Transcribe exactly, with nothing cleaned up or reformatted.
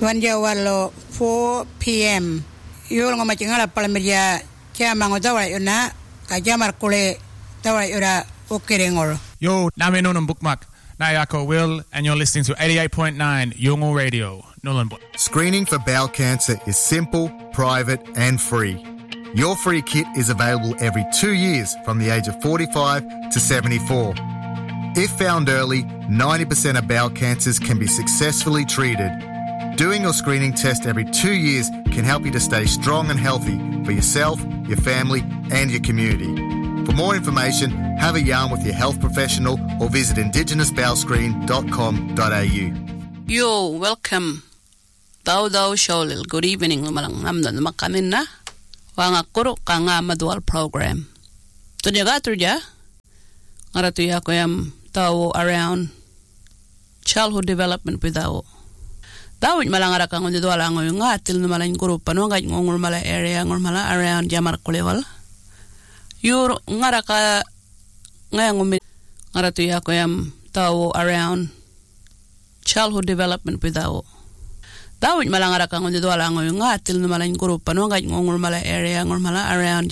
Wanjawalo four p.m. Yul ngoma chingala palmeria chama ngodawa yuna kajamar kule dawa yura okerengol. Yo, name nonum bookmark. Nayako Will, and you're listening to eighty-eight point nine Yungo Radio, Nullarbor. Screening for bowel cancer is simple, private and free. Your free kit is available every two years from the age of forty-five to seventy-four. If found early, ninety percent of bowel cancers can be successfully treated. Doing your screening test every two years can help you to stay strong and healthy for yourself, your family and your community. For more information, have a yarn with your health professional or visit indigenous bowel screen dot com dot a u. Yo, welcome. Daw daw Sholil. Good evening. Malang namdan makamin na. Wanga kuro ka nga madual program. Tunya gaturja. Ngaratuya ko yam tawo around childhood development with dawo. Dawit malangara kang undi dual ang yung atil na malang group ano ngaj ngongol mala area ngol mala around jamar kulewal. Yur ngara ka ngayang umi ngaratuya ko yam tawo around childhood development with dawo. Dawit malangara kang undi dual ang yung atil na malang group ano ngaj ngongol mala area ngol mala around